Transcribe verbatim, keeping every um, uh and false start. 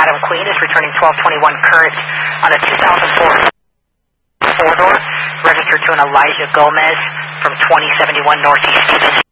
Adam Queen is returning twelve twenty-one current on a two thousand four four-door, registered to an Elijah Gomez from twenty seventy-one Northeast Stevens.